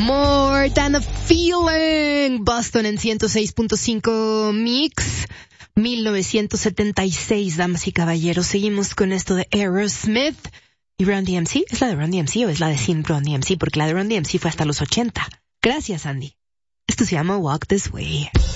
More Than a Feeling. Boston en 106.5 Mix. 1976, damas y caballeros. Seguimos con esto de Aerosmith. ¿Y Run DMC? ¿Es la de Run DMC o es la de Sin Run DMC? Porque la de Run DMC fue hasta los 80. Gracias, Andy. Esto se llama Walk This Way.